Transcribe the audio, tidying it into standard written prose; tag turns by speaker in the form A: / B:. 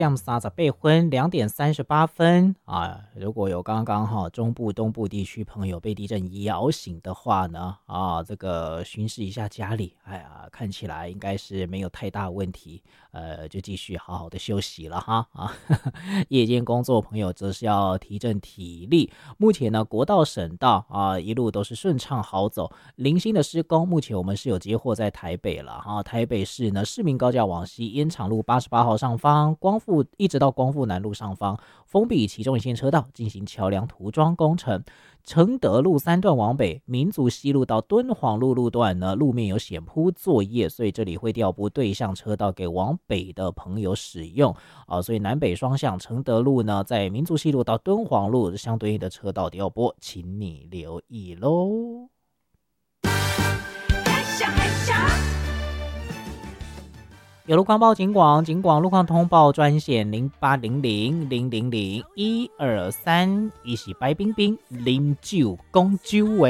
A: 2:38 2:38啊，如果有刚刚中部、东部地区朋友被地震摇醒的话呢，这个巡视一下家里，哎呀，看起来应该是没有太大问题，就继续好好的休息了哈啊。夜间工作朋友则是要提振体力。目前呢，国道、省道一路都是顺畅好走。零星的施工，目前我们是有接获在台北了哈。台北市呢，市民高架往西，烟厂路88号上方，光复一直到光复南路上方，封闭其中一线车道进行桥梁涂装工程。承德路3段往北，民族西路到敦煌路路段呢，路面有险铺作业，所以这里会调拨对向车道给往北的朋友使用所以南北双向承德路呢，在民族西路到敦煌路相对应的车道调拨，请你留意喽。有路况报警广路况通报专线0800 000 123，一是白冰冰啉酒讲酒话。